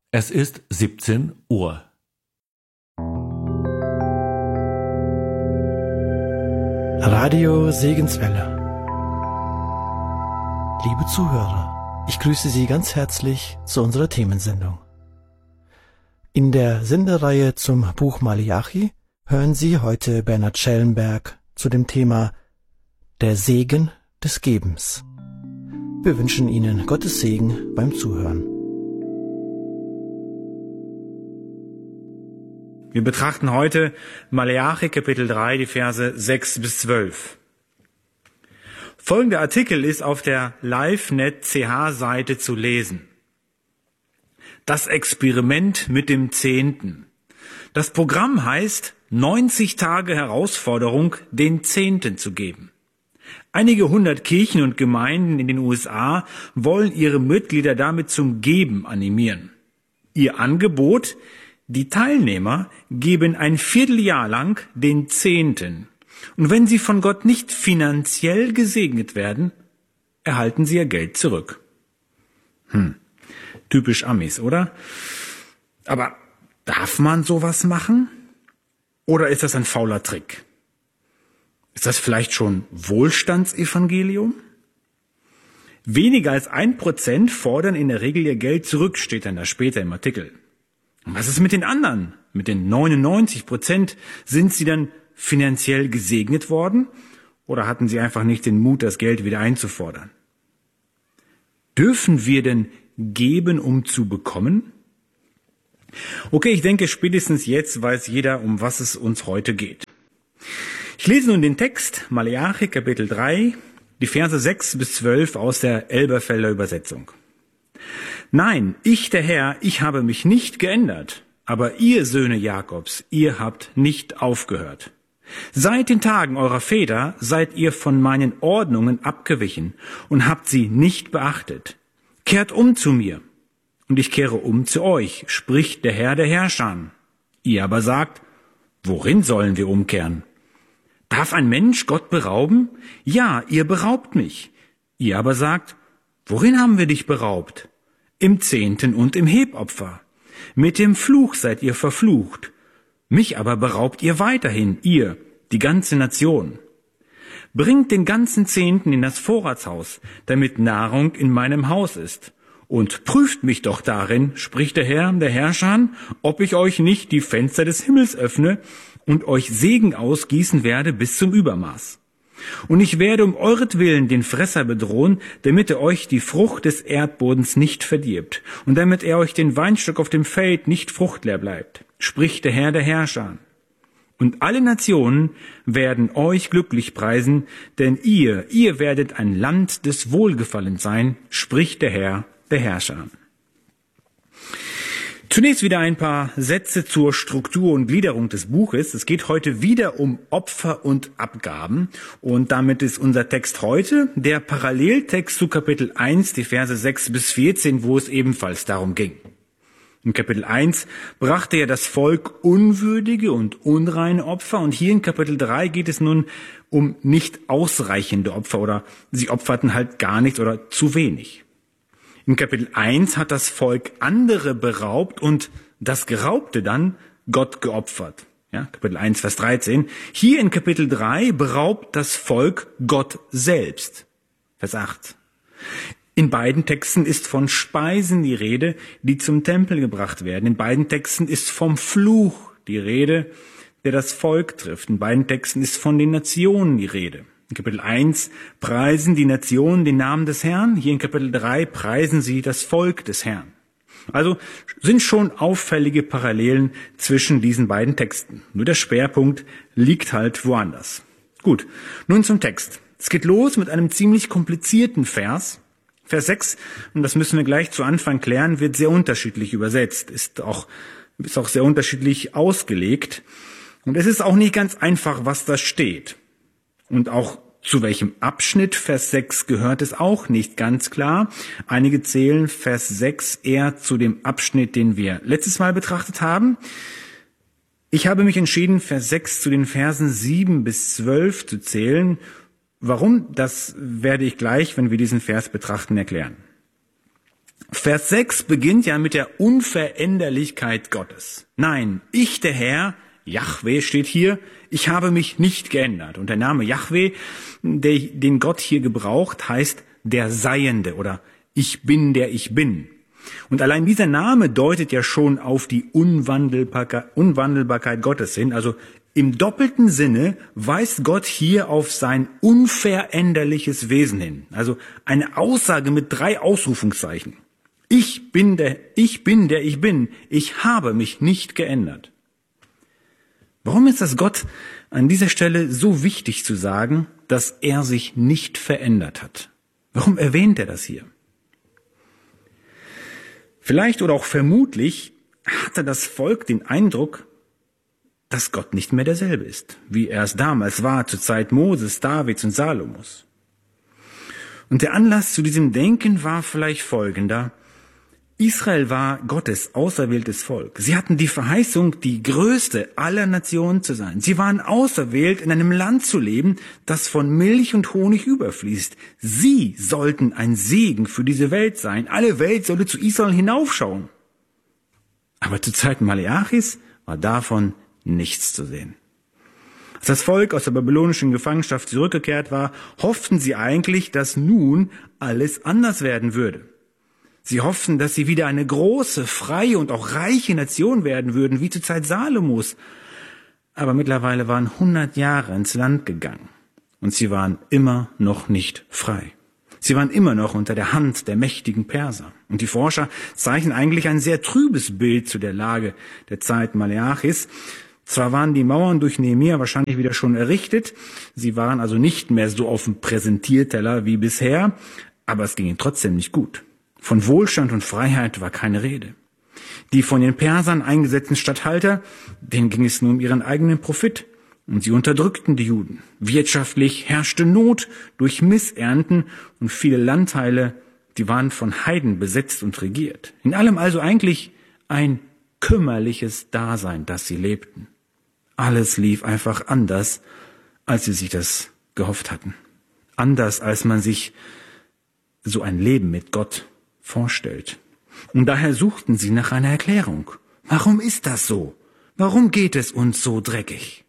Es ist 17 Uhr. Radio Segenswelle. Liebe Zuhörer, ich grüße Sie ganz herzlich zu unserer Themensendung. In der Sendereihe zum Buch Maleachi hören Sie heute Bernhard Schellenberg zu dem Thema Der Segen des Gebens. Wir wünschen Ihnen Gottes Segen beim Zuhören. Wir betrachten heute Maleachi Kapitel 3, die Verse 6 bis 12. Folgender Artikel ist auf der LiveNet-CH-Seite zu lesen. Das Experiment mit dem Zehnten. Das Programm heißt 90 Tage Herausforderung, den Zehnten zu geben. Einige hundert Kirchen und Gemeinden in den USA wollen ihre Mitglieder damit zum Geben animieren. Ihr Angebot: Die Teilnehmer geben ein Vierteljahr lang den Zehnten. Und wenn sie von Gott nicht finanziell gesegnet werden, erhalten sie ihr Geld zurück. Typisch Amis, oder? Aber darf man sowas machen? Oder ist das ein fauler Trick? Ist das vielleicht schon Wohlstandsevangelium? Weniger als 1% fordern in der Regel ihr Geld zurück, steht dann da später im Artikel. Und was ist mit den anderen? Mit den 99%? Sind sie dann finanziell gesegnet worden? Oder hatten sie einfach nicht den Mut, das Geld wieder einzufordern? Dürfen wir denn geben, um zu bekommen? Okay, ich denke, spätestens jetzt weiß jeder, um was es uns heute geht. Ich lese nun den Text, Maleachi Kapitel 3, die Verse 6 bis 12 aus der Elberfelder Übersetzung. Nein, ich, der Herr, ich habe mich nicht geändert, aber ihr Söhne Jakobs, ihr habt nicht aufgehört. Seit den Tagen eurer Väter seid ihr von meinen Ordnungen abgewichen und habt sie nicht beachtet. Kehrt um zu mir, und ich kehre um zu euch, spricht der Herr der Herrscher. Ihr aber sagt, worin sollen wir umkehren? Darf ein Mensch Gott berauben? Ja, ihr beraubt mich. Ihr aber sagt, worin haben wir dich beraubt? Im Zehnten und im Hebopfer. Mit dem Fluch seid ihr verflucht. Mich aber beraubt ihr weiterhin, ihr, die ganze Nation. Bringt den ganzen Zehnten in das Vorratshaus, damit Nahrung in meinem Haus ist. Und prüft mich doch darin, spricht der Herr, der Herrscher, ob ich euch nicht die Fenster des Himmels öffne und euch Segen ausgießen werde bis zum Übermaß. Und ich werde um euretwillen den Fresser bedrohen, damit er euch die Frucht des Erdbodens nicht verdirbt und damit er euch den Weinstock auf dem Feld nicht fruchtleer bleibt, spricht der Herr, der Herrscher. Und alle Nationen werden euch glücklich preisen, denn ihr werdet ein Land des Wohlgefallens sein, spricht der Herr, der Herrscher. Zunächst wieder ein paar Sätze zur Struktur und Gliederung des Buches. Es geht heute wieder um Opfer und Abgaben. Und damit ist unser Text heute der Paralleltext zu Kapitel 1, die Verse 6 bis 14, wo es ebenfalls darum ging. In Kapitel 1 brachte ja das Volk unwürdige und unreine Opfer. Und hier in Kapitel 3 geht es nun um nicht ausreichende Opfer oder sie opferten halt gar nichts oder zu wenig. In Kapitel 1 hat das Volk andere beraubt und das Geraubte dann Gott geopfert. Ja, Kapitel 1, Vers 13. Hier in Kapitel 3 beraubt das Volk Gott selbst. Vers 8. In beiden Texten ist von Speisen die Rede, die zum Tempel gebracht werden. In beiden Texten ist vom Fluch die Rede, der das Volk trifft. In beiden Texten ist von den Nationen die Rede. In Kapitel 1 preisen die Nationen den Namen des Herrn. Hier in Kapitel 3 preisen sie das Volk des Herrn. Also sind schon auffällige Parallelen zwischen diesen beiden Texten. Nur der Schwerpunkt liegt halt woanders. Gut, nun zum Text. Es geht los mit einem ziemlich komplizierten Vers. Vers 6, und das müssen wir gleich zu Anfang klären, wird sehr unterschiedlich übersetzt, ist auch sehr unterschiedlich ausgelegt. Und es ist auch nicht ganz einfach, was da steht. Und auch zu welchem Abschnitt Vers 6 gehört, ist auch nicht ganz klar. Einige zählen Vers 6 eher zu dem Abschnitt, den wir letztes Mal betrachtet haben. Ich habe mich entschieden, Vers 6 zu den Versen 7 bis 12 zu zählen. Warum? Das werde ich gleich, wenn wir diesen Vers betrachten, erklären. Vers 6 beginnt ja mit der Unveränderlichkeit Gottes. Nein, ich, der Herr, Jahwe steht hier, ich habe mich nicht geändert. Und der Name Jahwe, den Gott hier gebraucht, heißt der Seiende oder ich bin, der ich bin. Und allein dieser Name deutet ja schon auf die Unwandelbarkeit Gottes hin. Also im doppelten Sinne weist Gott hier auf sein unveränderliches Wesen hin. Also eine Aussage mit 3 Ausrufungszeichen. Ich bin, der ich bin. Ich habe mich nicht geändert. Warum ist das Gott an dieser Stelle so wichtig zu sagen, dass er sich nicht verändert hat? Warum erwähnt er das hier? Vielleicht oder auch vermutlich hatte das Volk den Eindruck, dass Gott nicht mehr derselbe ist, wie er es damals war, zur Zeit Moses, Davids und Salomos. Und der Anlass zu diesem Denken war vielleicht folgender. Israel war Gottes auserwähltes Volk. Sie hatten die Verheißung, die größte aller Nationen zu sein. Sie waren auserwählt, in einem Land zu leben, das von Milch und Honig überfließt. Sie sollten ein Segen für diese Welt sein. Alle Welt sollte zu Israel hinaufschauen. Aber zur Zeit Maleachis war davon nichts zu sehen. Als das Volk aus der babylonischen Gefangenschaft zurückgekehrt war, hofften sie eigentlich, dass nun alles anders werden würde. Sie hofften, dass sie wieder eine große, freie und auch reiche Nation werden würden, wie zur Zeit Salomos. Aber mittlerweile waren 100 Jahre ins Land gegangen und sie waren immer noch nicht frei. Sie waren immer noch unter der Hand der mächtigen Perser. Und die Forscher zeichnen eigentlich ein sehr trübes Bild zu der Lage der Zeit Maleachis. Zwar waren die Mauern durch Nehemia wahrscheinlich wieder schon errichtet, sie waren also nicht mehr so auf dem Präsentierteller wie bisher, aber es ging ihnen trotzdem nicht gut. Von Wohlstand und Freiheit war keine Rede. Die von den Persern eingesetzten Statthalter, denen ging es nur um ihren eigenen Profit. Und sie unterdrückten die Juden. Wirtschaftlich herrschte Not durch Missernten und viele Landteile, die waren von Heiden besetzt und regiert. In allem also eigentlich ein kümmerliches Dasein, das sie lebten. Alles lief einfach anders, als sie sich das gehofft hatten. Anders, als man sich so ein Leben mit Gott vorstellt. Und daher suchten sie nach einer Erklärung. Warum ist das so? Warum geht es uns so dreckig?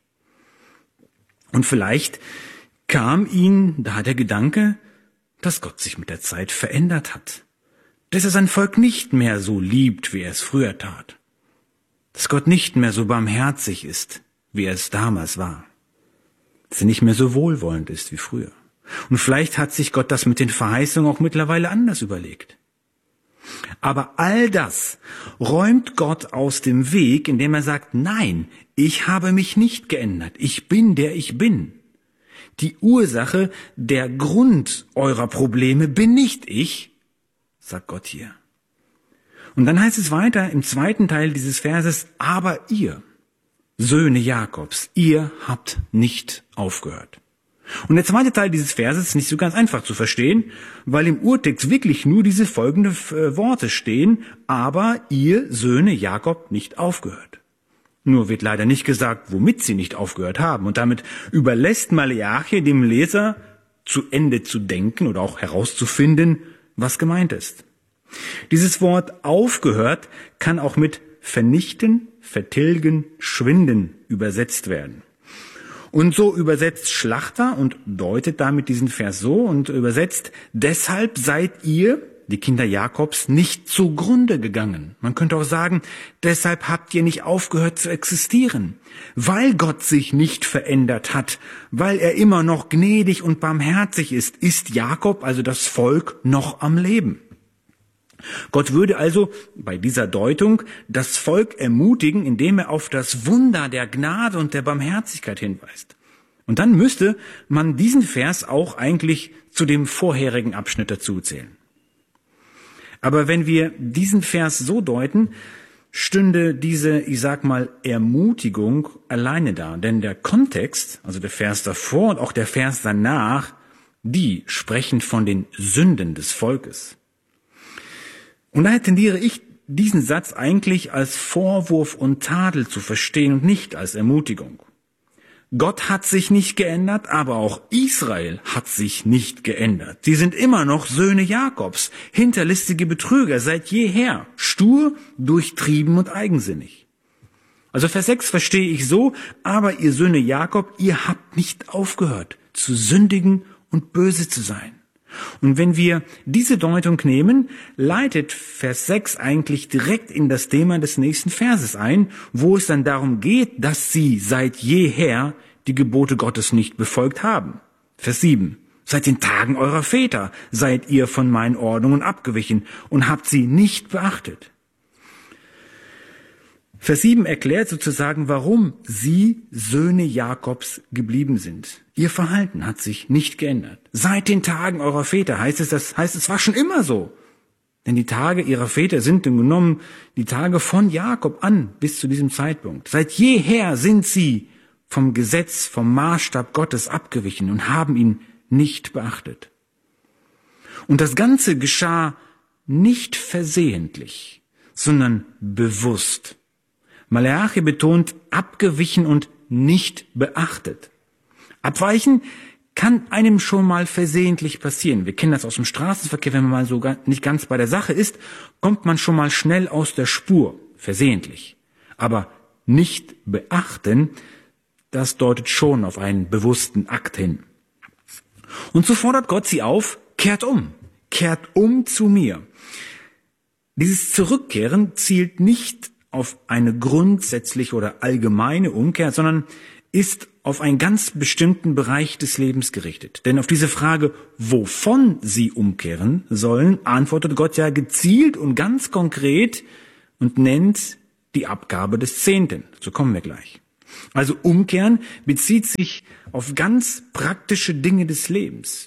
Und vielleicht kam ihnen da der Gedanke, dass Gott sich mit der Zeit verändert hat. Dass er sein Volk nicht mehr so liebt, wie er es früher tat. Dass Gott nicht mehr so barmherzig ist, wie er es damals war. Dass er nicht mehr so wohlwollend ist wie früher. Und vielleicht hat sich Gott das mit den Verheißungen auch mittlerweile anders überlegt. Aber all das räumt Gott aus dem Weg, indem er sagt, nein, ich habe mich nicht geändert. Ich bin, der ich bin. Die Ursache, der Grund eurer Probleme bin nicht ich, sagt Gott hier. Und dann heißt es weiter im zweiten Teil dieses Verses, aber ihr, Söhne Jakobs, ihr habt nicht aufgehört. Und der zweite Teil dieses Verses ist nicht so ganz einfach zu verstehen, weil im Urtext wirklich nur diese folgenden Worte stehen, aber ihr Söhne Jakob nicht aufgehört. Nur wird leider nicht gesagt, womit sie nicht aufgehört haben. Und damit überlässt Maleachi dem Leser zu Ende zu denken oder auch herauszufinden, was gemeint ist. Dieses Wort aufgehört kann auch mit vernichten, vertilgen, schwinden übersetzt werden. Und so übersetzt Schlachter und deutet damit diesen Vers so und übersetzt, deshalb seid ihr, die Kinder Jakobs, nicht zugrunde gegangen. Man könnte auch sagen, deshalb habt ihr nicht aufgehört zu existieren, weil Gott sich nicht verändert hat, weil er immer noch gnädig und barmherzig ist Jakob, also das Volk, noch am Leben. Gott würde also bei dieser Deutung das Volk ermutigen, indem er auf das Wunder der Gnade und der Barmherzigkeit hinweist. Und dann müsste man diesen Vers auch eigentlich zu dem vorherigen Abschnitt dazuzählen. Aber wenn wir diesen Vers so deuten, stünde diese, Ermutigung alleine da. Denn der Kontext, also der Vers davor und auch der Vers danach, die sprechen von den Sünden des Volkes. Und daher tendiere ich, diesen Satz eigentlich als Vorwurf und Tadel zu verstehen und nicht als Ermutigung. Gott hat sich nicht geändert, aber auch Israel hat sich nicht geändert. Sie sind immer noch Söhne Jakobs, hinterlistige Betrüger seit jeher, stur, durchtrieben und eigensinnig. Also Vers 6 verstehe ich so: Aber ihr Söhne Jakob, ihr habt nicht aufgehört, zu sündigen und böse zu sein. Und wenn wir diese Deutung nehmen, leitet Vers 6 eigentlich direkt in das Thema des nächsten Verses ein, wo es dann darum geht, dass sie seit jeher die Gebote Gottes nicht befolgt haben. Vers 7. Seit den Tagen eurer Väter seid ihr von meinen Ordnungen abgewichen und habt sie nicht beachtet. Vers 7 erklärt sozusagen, warum sie Söhne Jakobs geblieben sind. Ihr Verhalten hat sich nicht geändert. Seit den Tagen eurer Väter heißt es war schon immer so. Denn die Tage ihrer Väter sind im genommen die Tage von Jakob an bis zu diesem Zeitpunkt. Seit jeher sind sie vom Gesetz, vom Maßstab Gottes abgewichen und haben ihn nicht beachtet. Und das Ganze geschah nicht versehentlich, sondern bewusst. Maleachi betont abgewichen und nicht beachtet. Abweichen kann einem schon mal versehentlich passieren. Wir kennen das aus dem Straßenverkehr, wenn man mal so nicht ganz bei der Sache ist, kommt man schon mal schnell aus der Spur, versehentlich. Aber nicht beachten, das deutet schon auf einen bewussten Akt hin. Und so fordert Gott sie auf: kehrt um zu mir. Dieses Zurückkehren zielt nicht auf eine grundsätzliche oder allgemeine Umkehr, sondern ist auf einen ganz bestimmten Bereich des Lebens gerichtet. Denn auf diese Frage, wovon sie umkehren sollen, antwortet Gott ja gezielt und ganz konkret und nennt die Abgabe des Zehnten. So kommen wir gleich. Also umkehren bezieht sich auf ganz praktische Dinge des Lebens.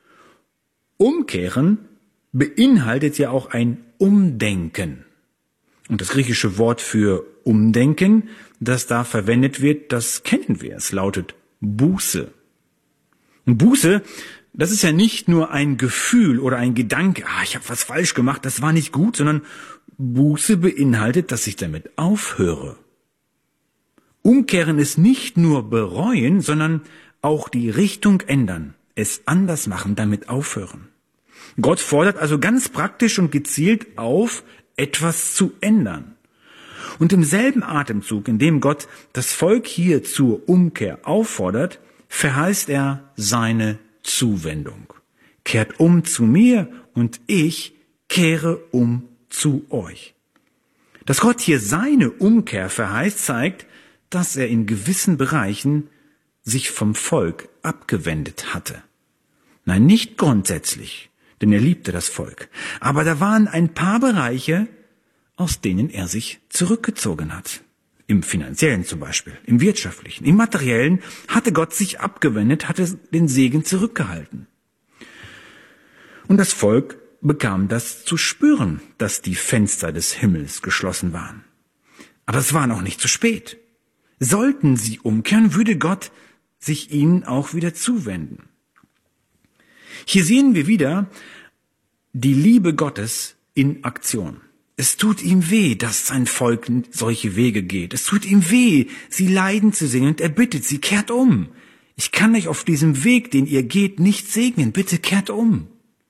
Umkehren beinhaltet ja auch ein Umdenken. Und das griechische Wort für Umdenken, das da verwendet wird, das kennen wir. Es lautet Buße. Und Buße, das ist ja nicht nur ein Gefühl oder ein Gedanke: ich habe was falsch gemacht, das war nicht gut, sondern Buße beinhaltet, dass ich damit aufhöre. Umkehren ist nicht nur bereuen, sondern auch die Richtung ändern, es anders machen, damit aufhören. Gott fordert also ganz praktisch und gezielt auf, etwas zu ändern. Und im selben Atemzug, in dem Gott das Volk hier zur Umkehr auffordert, verheißt er seine Zuwendung. Kehrt um zu mir und ich kehre um zu euch. Dass Gott hier seine Umkehr verheißt, zeigt, dass er in gewissen Bereichen sich vom Volk abgewendet hatte. Nein, nicht grundsätzlich, denn er liebte das Volk. Aber da waren ein paar Bereiche, aus denen er sich zurückgezogen hat. Im Finanziellen zum Beispiel, im Wirtschaftlichen, im Materiellen hatte Gott sich abgewendet, hatte den Segen zurückgehalten. Und das Volk bekam das zu spüren, dass die Fenster des Himmels geschlossen waren. Aber es war noch nicht zu spät. Sollten sie umkehren, würde Gott sich ihnen auch wieder zuwenden. Hier sehen wir wieder die Liebe Gottes in Aktion. Es tut ihm weh, dass sein Volk solche Wege geht. Es tut ihm weh, sie leiden zu sehen, und er bittet sie: kehrt um. Ich kann euch auf diesem Weg, den ihr geht, nicht segnen. Bitte kehrt um.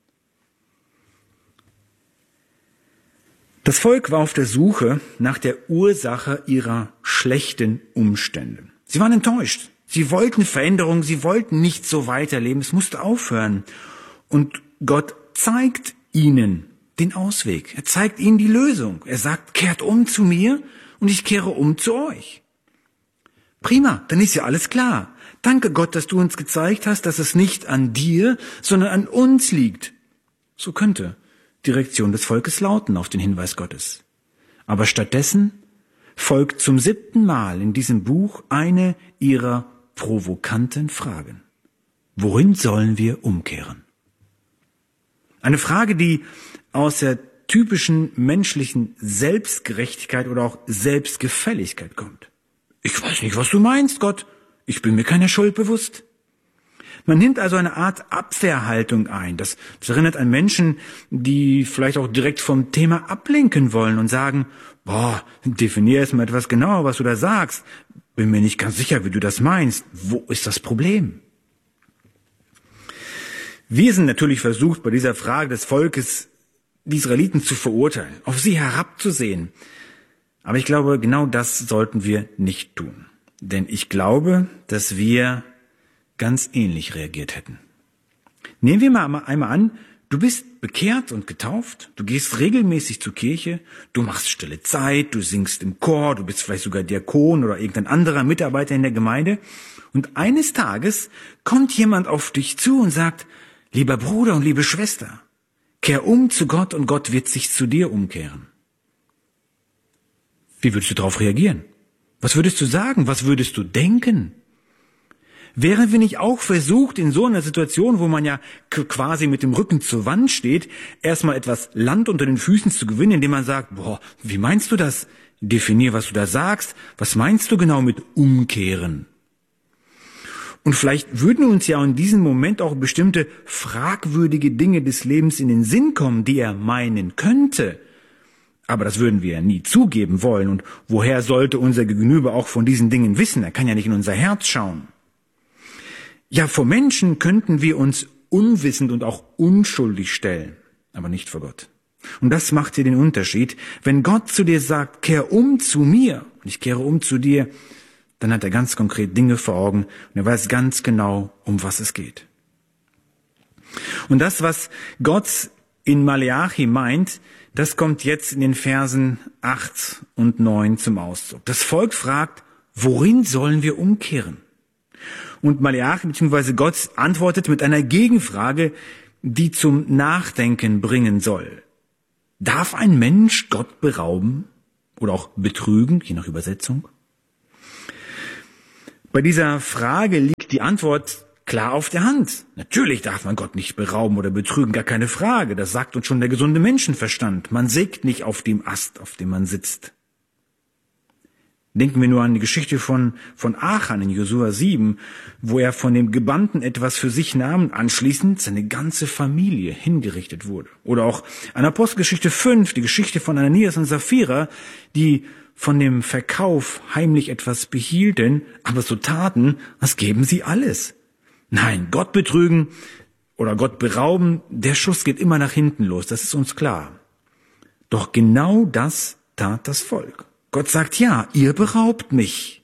Das Volk war auf der Suche nach der Ursache ihrer schlechten Umstände. Sie waren enttäuscht. Sie wollten Veränderung, sie wollten nicht so weiterleben. Es musste aufhören. Und Gott zeigt ihnen den Ausweg. Er zeigt ihnen die Lösung. Er sagt: kehrt um zu mir und ich kehre um zu euch. Prima, dann ist ja alles klar. Danke Gott, dass du uns gezeigt hast, dass es nicht an dir, sondern an uns liegt. So könnte die Reaktion des Volkes lauten auf den Hinweis Gottes. Aber stattdessen folgt zum 7. Mal in diesem Buch eine ihrer provokanten Fragen. Wohin sollen wir umkehren? Eine Frage, die aus der typischen menschlichen Selbstgerechtigkeit oder auch Selbstgefälligkeit kommt. Ich weiß nicht, was du meinst, Gott. Ich bin mir keiner Schuld bewusst. Man nimmt also eine Art Abwehrhaltung ein. Das erinnert an Menschen, die vielleicht auch direkt vom Thema ablenken wollen und sagen: definier erst mal etwas genauer, was du da sagst. bin mir nicht ganz sicher, wie du das meinst. Wo ist das Problem? Wir sind natürlich versucht, bei dieser Frage des Volkes die Israeliten zu verurteilen, auf sie herabzusehen. Aber ich glaube, genau das sollten wir nicht tun. Denn ich glaube, dass wir ganz ähnlich reagiert hätten. Nehmen wir mal einmal an, du bist bekehrt und getauft, du gehst regelmäßig zur Kirche, du machst stille Zeit, du singst im Chor, du bist vielleicht sogar Diakon oder irgendein anderer Mitarbeiter in der Gemeinde. Und eines Tages kommt jemand auf dich zu und sagt, lieber Bruder und liebe Schwester, kehr um zu Gott und Gott wird sich zu dir umkehren. Wie würdest du darauf reagieren? Was würdest du sagen? Was würdest du denken? Wären wir nicht auch versucht, in so einer Situation, wo man ja quasi mit dem Rücken zur Wand steht, erstmal etwas Land unter den Füßen zu gewinnen, indem man sagt, wie meinst du das? Definier, was du da sagst. Was meinst du genau mit umkehren? Und vielleicht würden uns ja in diesem Moment auch bestimmte fragwürdige Dinge des Lebens in den Sinn kommen, die er meinen könnte. Aber das würden wir ja nie zugeben wollen. Und woher sollte unser Gegenüber auch von diesen Dingen wissen? Er kann ja nicht in unser Herz schauen. Ja, vor Menschen könnten wir uns unwissend und auch unschuldig stellen, aber nicht vor Gott. Und das macht hier den Unterschied. Wenn Gott zu dir sagt, kehr um zu mir, und ich kehre um zu dir, dann hat er ganz konkret Dinge vor Augen und er weiß ganz genau, um was es geht. Und das, was Gott in Maleachi meint, das kommt jetzt in den Versen 8 und 9 zum Ausdruck. Das Volk fragt, worin sollen wir umkehren? Und Maleachi bzw. Gott antwortet mit einer Gegenfrage, die zum Nachdenken bringen soll. Darf ein Mensch Gott berauben oder auch betrügen, je nach Übersetzung? Bei dieser Frage liegt die Antwort klar auf der Hand. Natürlich darf man Gott nicht berauben oder betrügen, gar keine Frage. Das sagt uns schon der gesunde Menschenverstand. Man sägt nicht auf dem Ast, auf dem man sitzt. Denken wir nur an die Geschichte von Achan in Josua 7, wo er von dem Gebannten etwas für sich nahm und anschließend seine ganze Familie hingerichtet wurde. Oder auch an Apostelgeschichte 5, die Geschichte von Ananias und Sapphira, die von dem Verkauf heimlich etwas behielten, aber so taten, als geben sie alles. Nein, Gott betrügen oder Gott berauben, der Schuss geht immer nach hinten los, das ist uns klar. Doch genau das tat das Volk. Gott sagt, ja, ihr beraubt mich.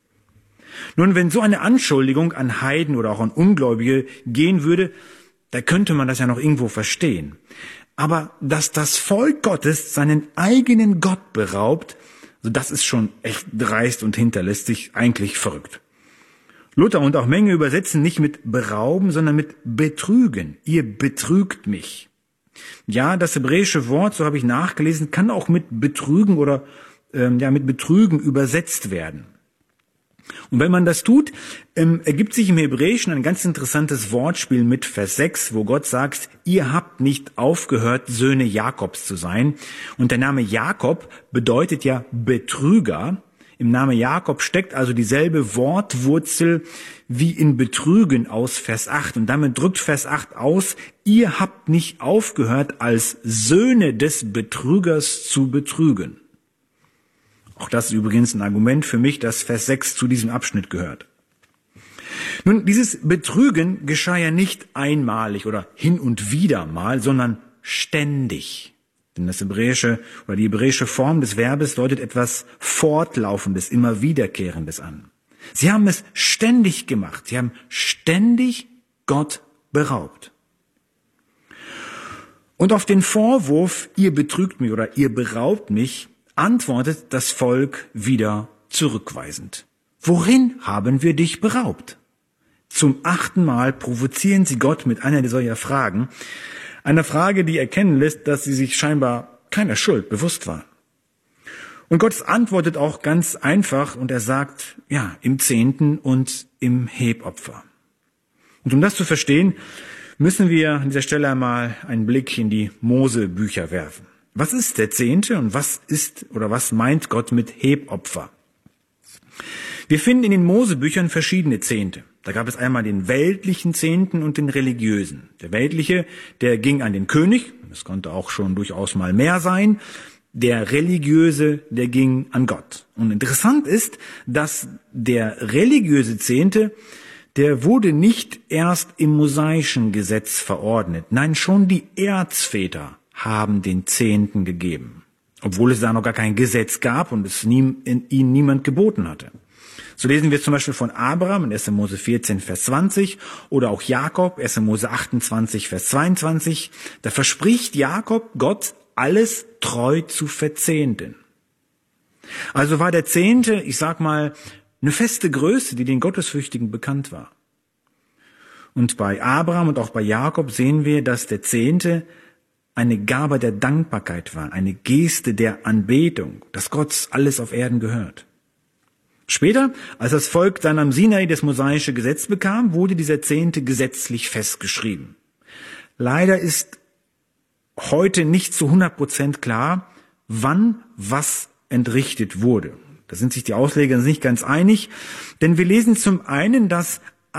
Nun, wenn so eine Anschuldigung an Heiden oder auch an Ungläubige gehen würde, da könnte man das ja noch irgendwo verstehen. Aber dass das Volk Gottes seinen eigenen Gott beraubt, also das ist schon echt dreist und hinterlistig, eigentlich verrückt. Luther und auch Menge übersetzen nicht mit berauben, sondern mit betrügen. Ihr betrügt mich. Ja, das hebräische Wort, so habe ich nachgelesen, kann auch mit betrügen oder mit betrügen übersetzt werden. Und wenn man das tut, ergibt sich im Hebräischen ein ganz interessantes Wortspiel mit Vers 6, wo Gott sagt, ihr habt nicht aufgehört, Söhne Jakobs zu sein. Und der Name Jakob bedeutet ja Betrüger. Im Namen Jakob steckt also dieselbe Wortwurzel wie in Betrügen aus Vers 8. Und damit drückt Vers 8 aus, ihr habt nicht aufgehört, als Söhne des Betrügers zu betrügen. Auch das ist übrigens ein Argument für mich, dass Vers 6 zu diesem Abschnitt gehört. Nun, dieses Betrügen geschah ja nicht einmalig oder hin und wieder mal, sondern ständig. Denn das hebräische oder die hebräische Form des Verbes deutet etwas Fortlaufendes, immer Wiederkehrendes an. Sie haben es ständig gemacht. Sie haben ständig Gott beraubt. Und auf den Vorwurf, ihr betrügt mich oder ihr beraubt mich, antwortet das Volk wieder zurückweisend. Worin haben wir dich beraubt? Zum 8. Mal provozieren sie Gott mit einer solcher Fragen. Eine Frage, die erkennen lässt, dass sie sich scheinbar keiner Schuld bewusst waren. Und Gott antwortet auch ganz einfach und er sagt, ja, im Zehnten und im Hebopfer. Und um das zu verstehen, müssen wir an dieser Stelle einmal einen Blick in die Mose-Bücher werfen. Was ist der Zehnte und was meint Gott mit Hebopfer? Wir finden in den Mose-Büchern verschiedene Zehnte. Da gab es einmal den weltlichen Zehnten und den religiösen. Der weltliche, der ging an den König, das konnte auch schon durchaus mal mehr sein. Der Religiöse, der ging an Gott. Und interessant ist, dass der religiöse Zehnte, der wurde nicht erst im mosaischen Gesetz verordnet. Nein, schon die Erzväter haben den Zehnten gegeben, obwohl es da noch gar kein Gesetz gab und es ihnen niemand geboten hatte. So lesen wir zum Beispiel von Abraham in 1. Mose 14, Vers 20 oder auch Jakob, 1. Mose 28, Vers 22. Da verspricht Jakob Gott, alles treu zu verzehnten. Also war der Zehnte, ich sag mal, eine feste Größe, die den Gottesfürchtigen bekannt war. Und bei Abraham und auch bei Jakob sehen wir, dass der Zehnte eine Gabe der Dankbarkeit war, eine Geste der Anbetung, dass Gott alles auf Erden gehört. Später, als das Volk dann am Sinai das mosaische Gesetz bekam, wurde dieser Zehnte gesetzlich festgeschrieben. Leider ist heute nicht zu 100% klar, wann was entrichtet wurde. Da sind sich die Ausleger nicht ganz einig, denn wir lesen zum einen, dass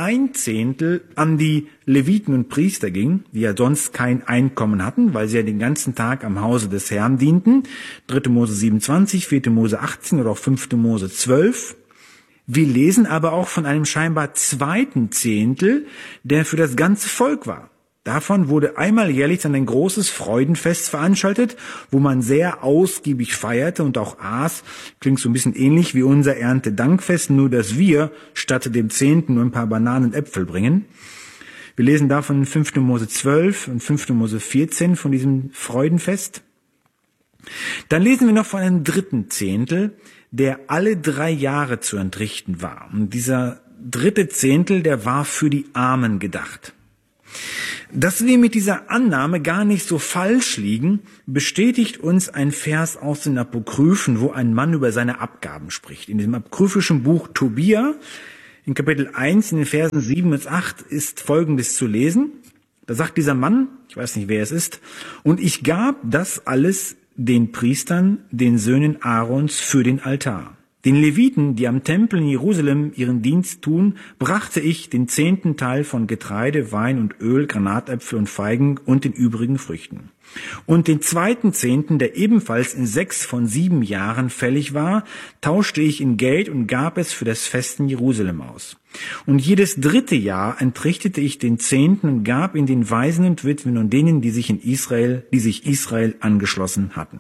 1/10 an die Leviten und Priester ging, die ja sonst kein Einkommen hatten, weil sie ja den ganzen Tag am Hause des Herrn dienten. 3. Mose 27, 4. Mose 18 oder auch 5. Mose 12. Wir lesen aber auch von einem scheinbar 2. Zehntel, der für das ganze Volk war. Davon wurde einmal jährlich dann ein großes Freudenfest veranstaltet, wo man sehr ausgiebig feierte und auch aß. Klingt so ein bisschen ähnlich wie unser Erntedankfest, nur dass wir statt dem 10. nur ein paar Bananen und Äpfel bringen. Wir lesen davon in 5. Mose 12 und 5. Mose 14 von diesem Freudenfest. Dann lesen wir noch von einem 3. Zehntel, der alle 3 Jahre zu entrichten war. Und dieser 3. Zehntel, der war für die Armen gedacht. Dass wir mit dieser Annahme gar nicht so falsch liegen, bestätigt uns ein Vers aus den Apokryphen, wo ein Mann über seine Abgaben spricht. In diesem apokryphischen Buch Tobia, in Kapitel 1, in den Versen 7 bis 8, ist Folgendes zu lesen. Da sagt dieser Mann, ich weiß nicht, wer es ist, und ich gab das alles den Priestern, den Söhnen Aarons, für den Altar. Den Leviten, die am Tempel in Jerusalem ihren Dienst tun, brachte ich den 10. Teil von Getreide, Wein und Öl, Granatäpfel und Feigen und den übrigen Früchten. Und den 2. Zehnten, der ebenfalls in 6 von 7 Jahren fällig war, tauschte ich in Geld und gab es für das Fest in Jerusalem aus. Und jedes 3. Jahr entrichtete ich den 10. und gab ihn den Waisen und Witwen und denen, die sich Israel angeschlossen hatten.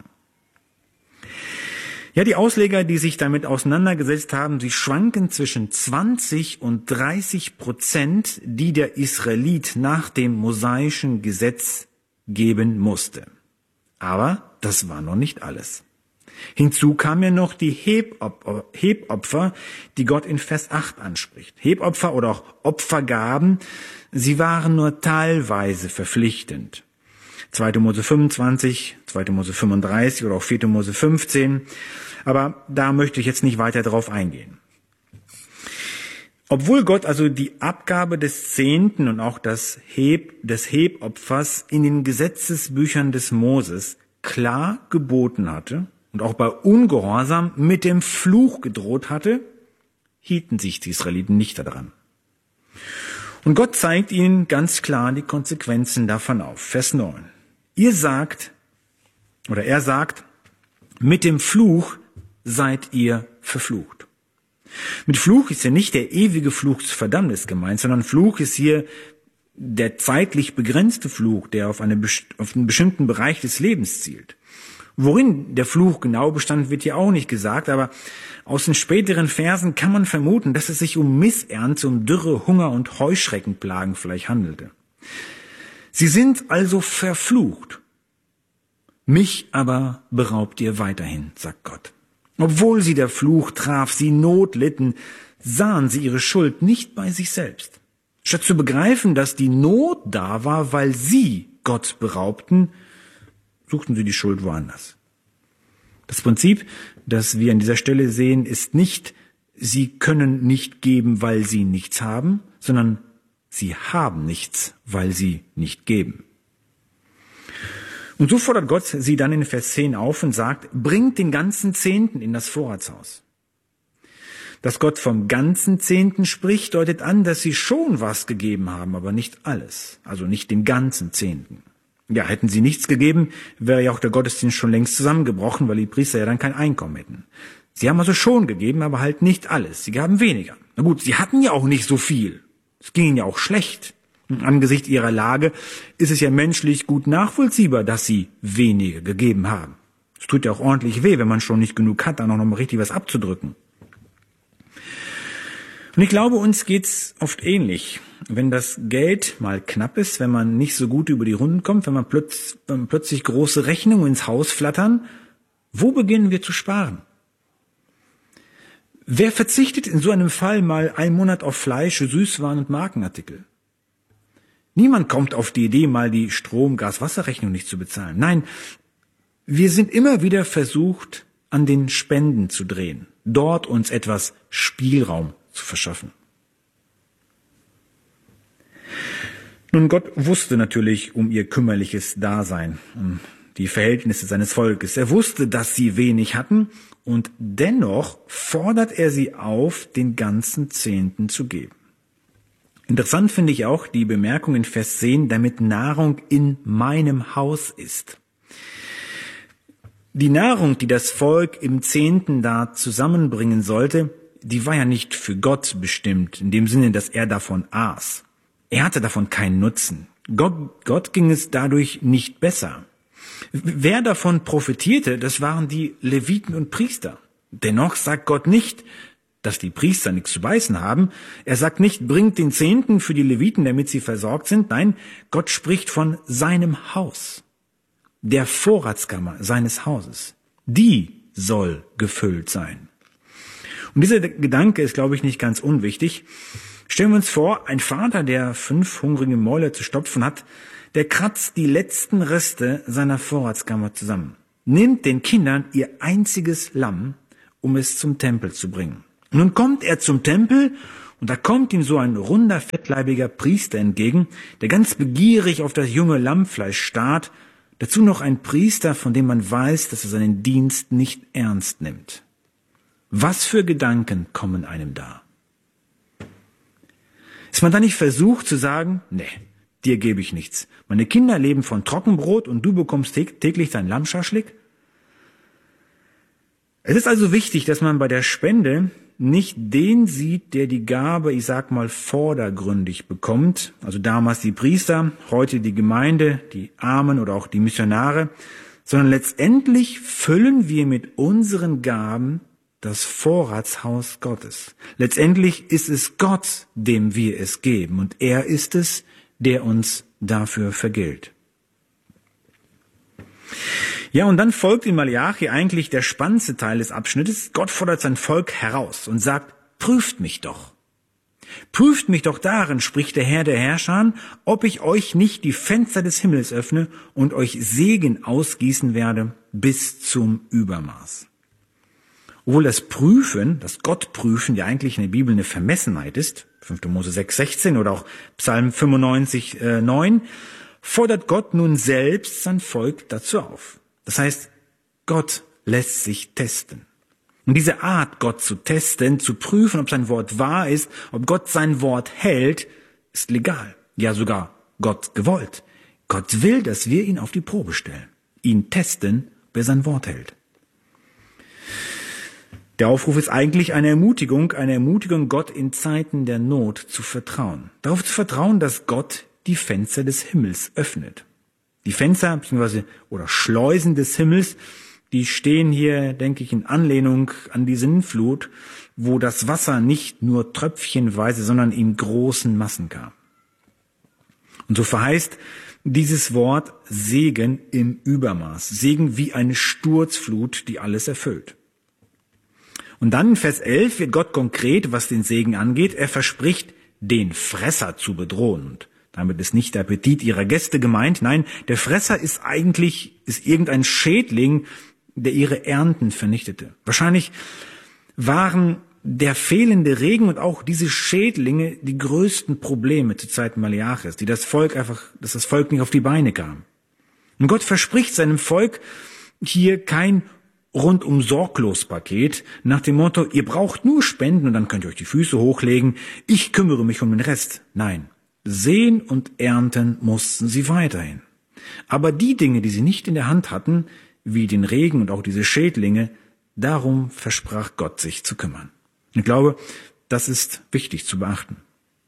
Ja, die Ausleger, die sich damit auseinandergesetzt haben, sie schwanken zwischen 20% und 30%, die der Israelit nach dem mosaischen Gesetz geben musste. Aber das war noch nicht alles. Hinzu kam ja noch die Hebopfer, die Gott in Vers 8 anspricht. Hebopfer oder auch Opfergaben, sie waren nur teilweise verpflichtend. 2. Mose 25, 2. Mose 35 oder auch 4. Mose 15. Aber da möchte ich jetzt nicht weiter drauf eingehen. Obwohl Gott also die Abgabe des 10. und auch des Hebopfers in den Gesetzesbüchern des Moses klar geboten hatte und auch bei Ungehorsam mit dem Fluch gedroht hatte, hielten sich die Israeliten nicht daran. Und Gott zeigt ihnen ganz klar die Konsequenzen davon auf. Vers 9. Er sagt, mit dem Fluch seid ihr verflucht. Mit Fluch ist ja nicht der ewige Fluch zur Verdammnis gemeint, sondern Fluch ist hier der zeitlich begrenzte Fluch, der auf einen bestimmten Bereich des Lebens zielt. Worin der Fluch genau bestand, wird hier auch nicht gesagt, aber aus den späteren Versen kann man vermuten, dass es sich um Missernte, um Dürre, Hunger und Heuschreckenplagen vielleicht handelte. Sie sind also verflucht. Mich aber beraubt ihr weiterhin, sagt Gott. Obwohl sie der Fluch traf, sie Not litten, sahen sie ihre Schuld nicht bei sich selbst. Statt zu begreifen, dass die Not da war, weil sie Gott beraubten, suchten sie die Schuld woanders. Das Prinzip, das wir an dieser Stelle sehen, ist nicht, sie können nicht geben, weil sie nichts haben, sondern sie haben nichts, weil sie nicht geben. Und so fordert Gott sie dann in Vers 10 auf und sagt, bringt den ganzen 10. in das Vorratshaus. Dass Gott vom ganzen 10. spricht, deutet an, dass sie schon was gegeben haben, aber nicht alles, also nicht den ganzen 10. Ja, hätten sie nichts gegeben, wäre ja auch der Gottesdienst schon längst zusammengebrochen, weil die Priester ja dann kein Einkommen hätten. Sie haben also schon gegeben, aber halt nicht alles. Sie gaben weniger. Na gut, sie hatten ja auch nicht so viel. Es ging ihnen ja auch schlecht. Und angesichts ihrer Lage ist es ja menschlich gut nachvollziehbar, dass sie weniger gegeben haben. Es tut ja auch ordentlich weh, wenn man schon nicht genug hat, dann auch noch mal richtig was abzudrücken. Und ich glaube, uns geht's oft ähnlich. Wenn das Geld mal knapp ist, wenn man nicht so gut über die Runden kommt, wenn man plötzlich große Rechnungen ins Haus flattern, wo beginnen wir zu sparen? Wer verzichtet in so einem Fall mal einen Monat auf Fleisch, Süßwaren und Markenartikel? Niemand kommt auf die Idee, mal die Strom-, Gas-, Wasserrechnung nicht zu bezahlen. Nein, wir sind immer wieder versucht, an den Spenden zu drehen, dort uns etwas Spielraum zu verschaffen. Nun, Gott wusste natürlich um ihr kümmerliches Dasein, um die Verhältnisse seines Volkes. Er wusste, dass sie wenig hatten, und dennoch fordert er sie auf, den ganzen Zehnten zu geben. Interessant finde ich auch die Bemerkung in Vers 10, damit Nahrung in meinem Haus ist. Die Nahrung, die das Volk im Zehnten da zusammenbringen sollte, die war ja nicht für Gott bestimmt, in dem Sinne, dass er davon aß. Er hatte davon keinen Nutzen. Gott ging es dadurch nicht besser. Wer davon profitierte, das waren die Leviten und Priester. Dennoch sagt Gott nicht, dass die Priester nichts zu beißen haben. Er sagt nicht, bringt den Zehnten für die Leviten, damit sie versorgt sind. Nein, Gott spricht von seinem Haus, der Vorratskammer seines Hauses. Die soll gefüllt sein. Und dieser Gedanke ist, glaube ich, nicht ganz unwichtig. Stellen wir uns vor, ein Vater, der 5 hungrige Mäuler zu stopfen hat, der kratzt die letzten Reste seiner Vorratskammer zusammen, nimmt den Kindern ihr einziges Lamm, um es zum Tempel zu bringen. Und nun kommt er zum Tempel, und da kommt ihm so ein runder, fettleibiger Priester entgegen, der ganz begierig auf das junge Lammfleisch starrt, dazu noch ein Priester, von dem man weiß, dass er seinen Dienst nicht ernst nimmt. Was für Gedanken kommen einem da? Ist man da nicht versucht zu sagen, nee, dir gebe ich nichts. Meine Kinder leben von Trockenbrot und du bekommst täglich dein Lammschaschlik? Es ist also wichtig, dass man bei der Spende nicht den sieht, der die Gabe, ich sag mal, vordergründig bekommt. Also damals die Priester, heute die Gemeinde, die Armen oder auch die Missionare. Sondern letztendlich füllen wir mit unseren Gaben das Vorratshaus Gottes. Letztendlich ist es Gott, dem wir es geben, und er ist es, der uns dafür vergilt. Ja, und dann folgt in Malachi eigentlich der spannendste Teil des Abschnittes. Gott fordert sein Volk heraus und sagt, prüft mich doch. Prüft mich doch darin, spricht der Herr der Herrscher, ob ich euch nicht die Fenster des Himmels öffne und euch Segen ausgießen werde bis zum Übermaß. Obwohl das Prüfen, das Gottprüfen ja eigentlich in der Bibel eine Vermessenheit ist, 5. Mose 6,16 oder auch Psalm 95,9, fordert Gott nun selbst sein Volk dazu auf. Das heißt, Gott lässt sich testen. Und diese Art, Gott zu testen, zu prüfen, ob sein Wort wahr ist, ob Gott sein Wort hält, ist legal. Ja, sogar Gott gewollt. Gott will, dass wir ihn auf die Probe stellen, ihn testen, ob er sein Wort hält. Der Aufruf ist eigentlich eine Ermutigung, Gott in Zeiten der Not zu vertrauen. Darauf zu vertrauen, dass Gott die Fenster des Himmels öffnet. Die Fenster oder Schleusen des Himmels, die stehen hier, denke ich, in Anlehnung an die Sintflut, wo das Wasser nicht nur tröpfchenweise, sondern in großen Massen kam. Und so verheißt dieses Wort Segen im Übermaß. Segen wie eine Sturzflut, die alles erfüllt. Und dann in Vers 11 wird Gott konkret, was den Segen angeht. Er verspricht, den Fresser zu bedrohen. Und damit ist nicht der Appetit ihrer Gäste gemeint. Nein, der Fresser ist irgendein Schädling, der ihre Ernten vernichtete. Wahrscheinlich waren der fehlende Regen und auch diese Schädlinge die größten Probleme zur Zeit Maleachis, dass das Volk nicht auf die Beine kam. Und Gott verspricht seinem Volk hier kein rundum sorglos Paket nach dem Motto, ihr braucht nur spenden und dann könnt ihr euch die Füße hochlegen, ich kümmere mich um den Rest. Nein, säen und ernten mussten sie weiterhin. Aber die Dinge, die sie nicht in der Hand hatten, wie den Regen und auch diese Schädlinge, darum versprach Gott sich zu kümmern. Ich glaube, das ist wichtig zu beachten.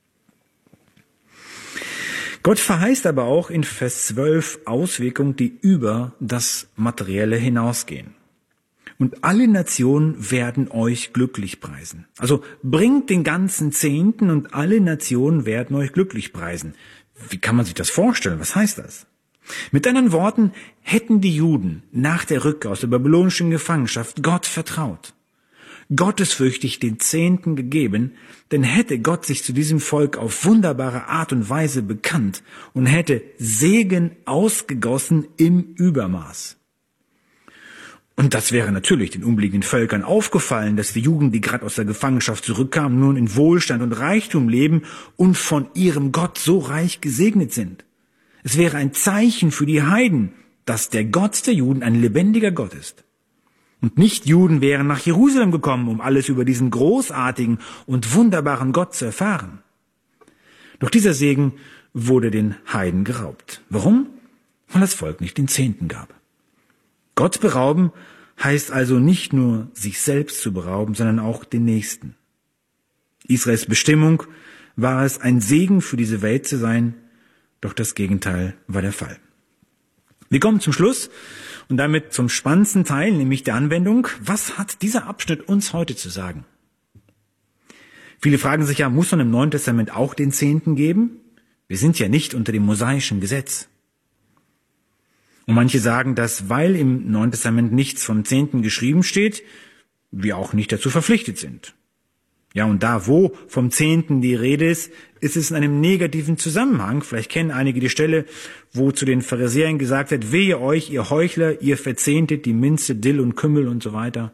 Gott verheißt aber auch in Vers 12 Auswirkungen, die über das Materielle hinausgehen. Und alle Nationen werden euch glücklich preisen. Also bringt den ganzen Zehnten und alle Nationen werden euch glücklich preisen. Wie kann man sich das vorstellen? Was heißt das? Mit anderen Worten, hätten die Juden nach der Rückkehr aus der babylonischen Gefangenschaft Gott vertraut, gottesfürchtig den Zehnten gegeben, denn hätte Gott sich zu diesem Volk auf wunderbare Art und Weise bekannt und hätte Segen ausgegossen im Übermaß. Und das wäre natürlich den umliegenden Völkern aufgefallen, dass die Juden, die gerade aus der Gefangenschaft zurückkamen, nun in Wohlstand und Reichtum leben und von ihrem Gott so reich gesegnet sind. Es wäre ein Zeichen für die Heiden, dass der Gott der Juden ein lebendiger Gott ist. Und Nicht-Juden wären nach Jerusalem gekommen, um alles über diesen großartigen und wunderbaren Gott zu erfahren. Doch dieser Segen wurde den Heiden geraubt. Warum? Weil das Volk nicht den Zehnten gab. Gott berauben heißt also nicht nur, sich selbst zu berauben, sondern auch den Nächsten. Israels Bestimmung war es, ein Segen für diese Welt zu sein, doch das Gegenteil war der Fall. Wir kommen zum Schluss und damit zum spannendsten Teil, nämlich der Anwendung. Was hat dieser Abschnitt uns heute zu sagen? Viele fragen sich ja, muss man im Neuen Testament auch den Zehnten geben? Wir sind ja nicht unter dem mosaischen Gesetz. Und manche sagen, dass, weil im Neuen Testament nichts vom Zehnten geschrieben steht, wir auch nicht dazu verpflichtet sind. Ja, und da, wo vom Zehnten die Rede ist, ist es in einem negativen Zusammenhang. Vielleicht kennen einige die Stelle, wo zu den Pharisäern gesagt wird, wehe euch, ihr Heuchler, ihr verzehntet die Minze, Dill und Kümmel und so weiter.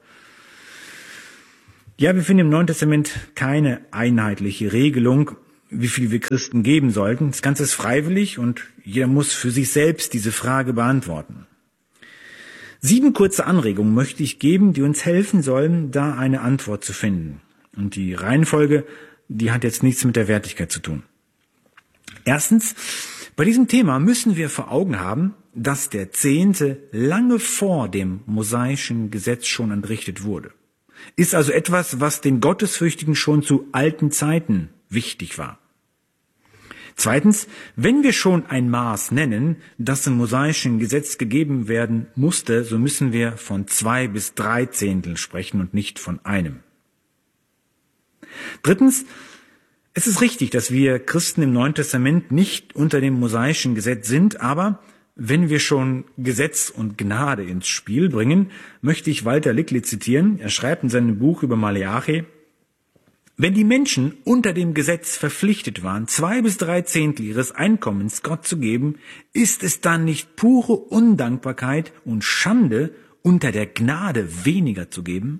Ja, wir finden im Neuen Testament keine einheitliche Regelung, wie viel wir Christen geben sollten. Das Ganze ist freiwillig und jeder muss für sich selbst diese Frage beantworten. 7 kurze Anregungen möchte ich geben, die uns helfen sollen, da eine Antwort zu finden. Und die Reihenfolge, die hat jetzt nichts mit der Wertigkeit zu tun. Erstens, bei diesem Thema müssen wir vor Augen haben, dass der Zehnte lange vor dem mosaischen Gesetz schon entrichtet wurde. Ist also etwas, was den Gottesfürchtigen schon zu alten Zeiten wichtig war. Zweitens, wenn wir schon ein Maß nennen, das im mosaischen Gesetz gegeben werden musste, so müssen wir von 2 bis 3 Zehnteln sprechen und nicht von einem. Drittens, es ist richtig, dass wir Christen im Neuen Testament nicht unter dem mosaischen Gesetz sind, aber wenn wir schon Gesetz und Gnade ins Spiel bringen, möchte ich Walter Lickli zitieren. Er schreibt in seinem Buch über Maleachi: Wenn die Menschen unter dem Gesetz verpflichtet waren, 2 bis 3 Zehntel ihres Einkommens Gott zu geben, ist es dann nicht pure Undankbarkeit und Schande, unter der Gnade weniger zu geben?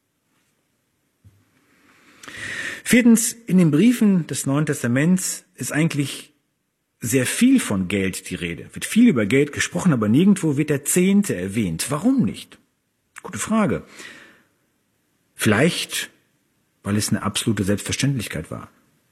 Viertens, in den Briefen des Neuen Testaments ist eigentlich sehr viel von Geld die Rede. Wird viel über Geld gesprochen, aber nirgendwo wird der Zehnte erwähnt. Warum nicht? Gute Frage. Vielleicht, weil es eine absolute Selbstverständlichkeit war.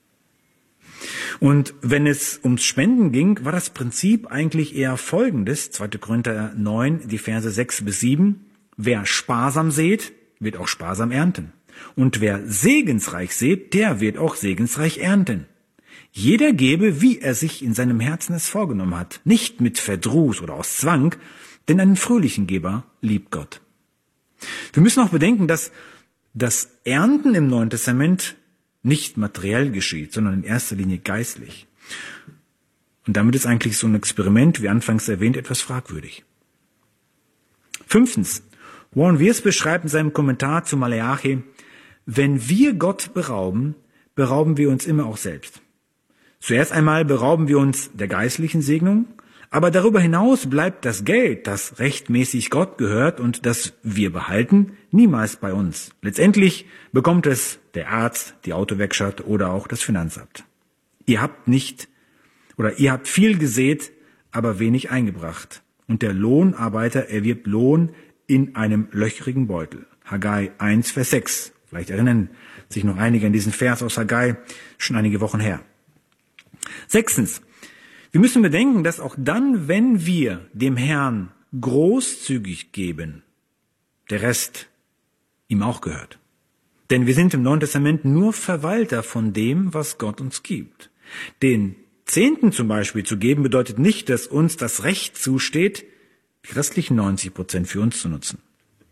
Und wenn es ums Spenden ging, war das Prinzip eigentlich eher folgendes. 2. Korinther 9, die Verse 6 bis 7. Wer sparsam sät, wird auch sparsam ernten. Und wer segensreich sät, der wird auch segensreich ernten. Jeder gebe, wie er sich in seinem Herzen es vorgenommen hat, nicht mit Verdruss oder aus Zwang, denn einen fröhlichen Geber liebt Gott. Wir müssen auch bedenken, dass das Ernten im Neuen Testament nicht materiell geschieht, sondern in erster Linie geistlich. Und damit ist eigentlich so ein Experiment, wie anfangs erwähnt, etwas fragwürdig. 5. Warren Wiersbe beschreibt in seinem Kommentar zu Maleachi: Wenn wir Gott berauben, berauben wir uns immer auch selbst. Zuerst einmal berauben wir uns der geistlichen Segnung, aber darüber hinaus bleibt das Geld, das rechtmäßig Gott gehört und das wir behalten, niemals bei uns. Letztendlich bekommt es der Arzt, die Autowerkstatt oder auch das Finanzamt. Ihr habt viel gesät, aber wenig eingebracht. Und der Lohnarbeiter erwirbt Lohn in einem löchrigen Beutel. Haggai 1, Vers 6. Vielleicht erinnern sich noch einige an diesen Vers aus Haggai, schon einige Wochen her. 6. Wir müssen bedenken, dass auch dann, wenn wir dem Herrn großzügig geben, der Rest ihm auch gehört. Denn wir sind im Neuen Testament nur Verwalter von dem, was Gott uns gibt. Den Zehnten zum Beispiel zu geben, bedeutet nicht, dass uns das Recht zusteht, die restlichen 90% für uns zu nutzen.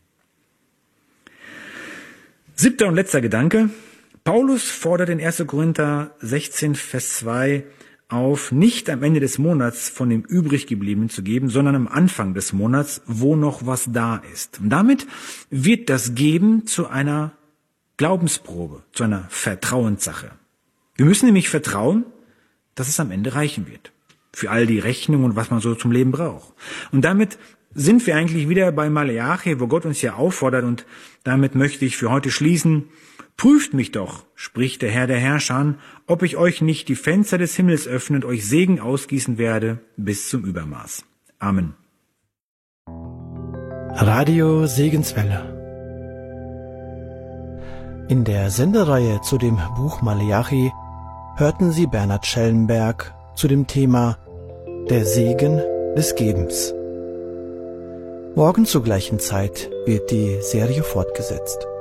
7. und letzter Gedanke. Paulus fordert in 1. Korinther 16, Vers 2 auf, nicht am Ende des Monats von dem Übriggebliebenen zu geben, sondern am Anfang des Monats, wo noch was da ist. Und damit wird das Geben zu einer Glaubensprobe, zu einer Vertrauenssache. Wir müssen nämlich vertrauen, dass es am Ende reichen wird. Für all die Rechnungen und was man so zum Leben braucht. Und damit sind wir eigentlich wieder bei Maleachi, wo Gott uns ja auffordert, und damit möchte ich für heute schließen. Prüft mich doch, spricht der Herr der Herrscher, ob ich euch nicht die Fenster des Himmels öffne und euch Segen ausgießen werde bis zum Übermaß. Amen. Radio Segenswelle. In der Sendereihe zu dem Buch Maleachi hörten Sie Bernhard Schellenberg zu dem Thema Der Segen des Gebens. Morgen zur gleichen Zeit wird die Serie fortgesetzt.